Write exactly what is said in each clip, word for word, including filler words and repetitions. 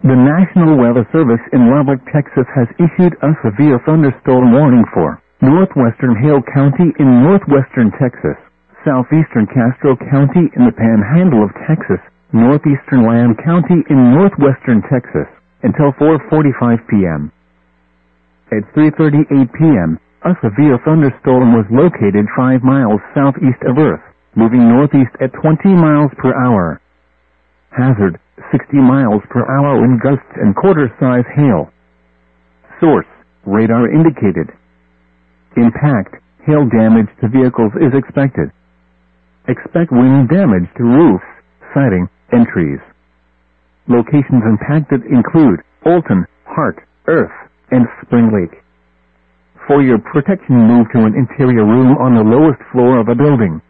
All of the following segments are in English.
The National Weather Service in Lubbock, Texas has issued a severe thunderstorm warning for northwestern Hale County in northwestern Texas, southeastern Castro County in the Panhandle of Texas, northeastern Lamb County in northwestern Texas, until four forty-five p.m. At three thirty-eight p.m., a severe thunderstorm was located five miles southeast of Earth, moving northeast at twenty miles per hour. Hazard, sixty miles per hour in gusts and quarter-size hail. Source, radar indicated. Impact, hail damage to vehicles is expected. Expect wind damage to roofs, siding, and trees. Locations impacted include Olton, Hart, Earth, and Spring Lake. For your protection, move to an interior room on the lowest floor of a building.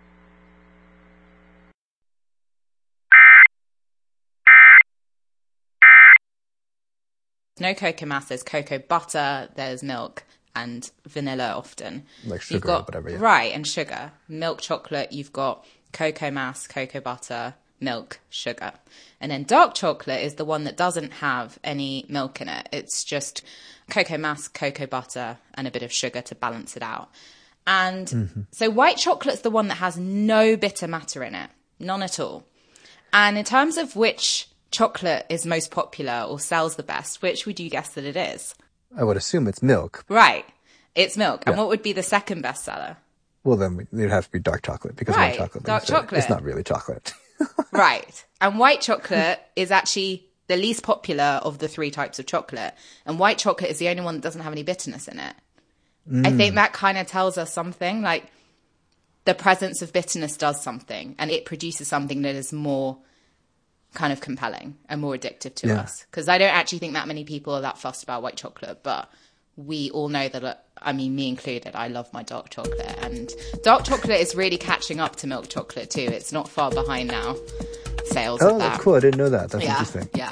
No cocoa mass, there's cocoa butter, there's milk, and vanilla often. Like sugar you've got, or whatever, yeah. Right, and sugar. Milk chocolate, you've got cocoa mass, cocoa butter, milk, sugar. And then dark chocolate is the one that doesn't have any milk in it. It's just cocoa mass, cocoa butter, and a bit of sugar to balance it out. And mm-hmm. so white chocolate's the one that has no bitter matter in it. None at all. And in terms of which chocolate is most popular or sells the best, which would you guess that it is? I would assume it's milk. Right. It's milk. Yeah. And what would be the second bestseller? Well, then it would have to be dark chocolate because right. white chocolate. Dark chocolate. It's not really chocolate. Right. And white chocolate is actually the least popular of the three types of chocolate. And white chocolate is the only one that doesn't have any bitterness in it. Mm. I think that kind of tells us something. Like the presence of bitterness does something, and it produces something that is more kind of compelling and more addictive to yeah. us. Because I don't actually think that many people are that fussed about white chocolate, but we all know that, uh, I mean, me included, I love my dark chocolate. And dark chocolate is really catching up to milk chocolate too. It's not far behind now, sales oh, of that. Cool. I didn't know that. That's yeah, interesting. Yeah.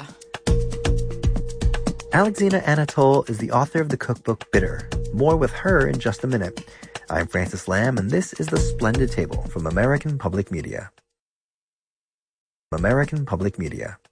Alexina Anatole is the author of the cookbook Bitter. More with her in just a minute. I'm Francis Lamb, and this is The Splendid Table from American Public Media. American Public Media.